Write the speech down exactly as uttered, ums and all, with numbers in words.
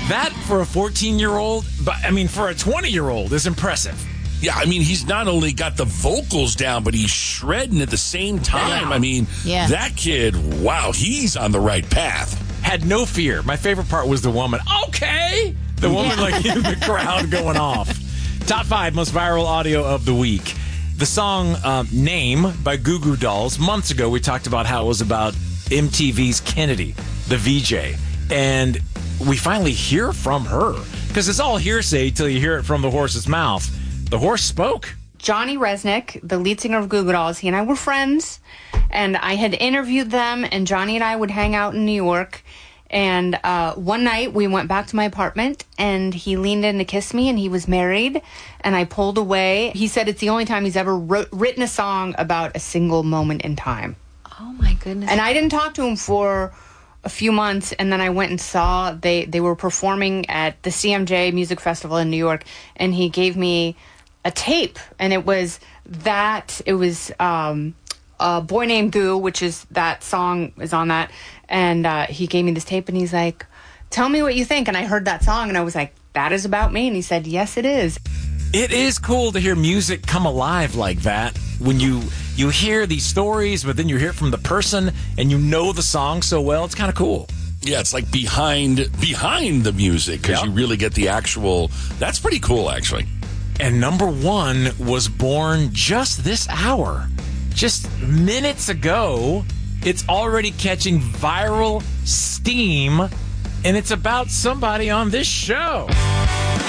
That, for a fourteen-year-old, but I mean, for a twenty-year-old, is impressive. Yeah, I mean, he's not only got the vocals down, but he's shredding at the same time. Yeah. I mean, Yeah. that kid, wow, he's on the right path. Had no fear. My favorite part was the woman. Okay! The woman, Yeah. like, in the crowd going off. Top five most viral audio of the week. The song um, Name by Goo Goo Dolls. Months ago, we talked about how it was about M T V's Kennedy, the V J. And we finally hear from her. Because it's all hearsay till you hear it from the horse's mouth. The horse spoke. Johnny Resnick, the lead singer of Goo Goo Dolls, he and I were friends, and I had interviewed them, and Johnny and I would hang out in New York, and uh, one night we went back to my apartment, and he leaned in to kiss me, and he was married, and I pulled away. He said it's the only time he's ever wrote, written a song about a single moment in time. Oh, my goodness. And I didn't talk to him for a few months, and then I went and saw, they, they were performing at the C M J Music Festival in New York, and he gave me a tape, and it was that it was um a Boy Named Goo, which is that song is on that, and uh he gave me this tape, and he's like, tell me what you think. And I heard that song, and I was like, that is about me. And he said, yes, it is. It is cool to hear music come alive like that. When you you hear these stories, but then you hear it from the person, and you know the song so well, it's kind of cool. Yeah, it's like behind behind the music, because Yep. you really get the actual, that's pretty cool, actually. And number one was born just this hour. Just minutes ago, it's already catching viral steam, and it's about somebody on this show.